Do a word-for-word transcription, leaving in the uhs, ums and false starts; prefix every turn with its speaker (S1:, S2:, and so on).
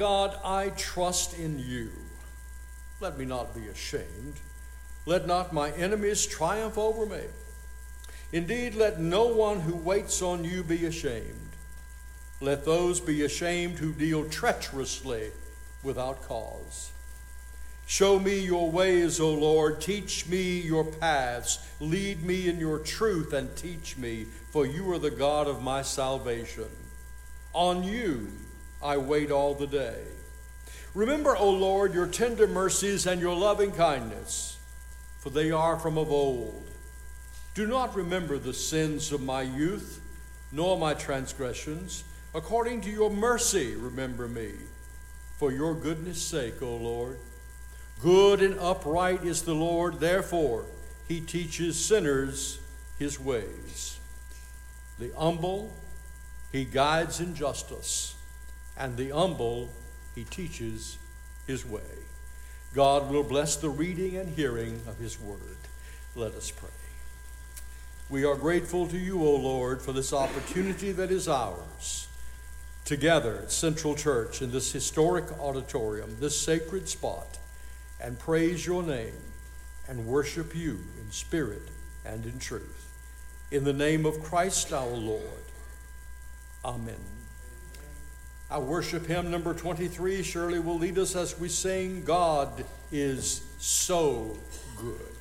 S1: God, I trust in you. Let me not be ashamed. Let not my enemies triumph over me. Indeed, let no one who waits on you be ashamed. Let those be ashamed who deal treacherously without cause. Show me your ways, O Lord. Teach me your paths. Lead me in your truth and teach me, for you are the God of my salvation. On you I wait all the day. Remember, O Lord, your tender mercies and your loving kindness, for they are from of old. Do not remember the sins of my youth, nor my transgressions. According to your mercy, remember me, for your goodness' sake, O Lord. Good and upright is the Lord, therefore he teaches sinners his ways. The humble he guides in justice, and the humble he teaches his way. God will bless the reading and hearing of his word. Let us pray. We are grateful to you, O Lord, for this opportunity that is ours, together at Central Church in this historic auditorium, this sacred spot, and praise your name and worship you in spirit and in truth. In the name of Christ our Lord. Amen. Our worship hymn number twenty-three, Shirley will lead us as we sing, God is so good.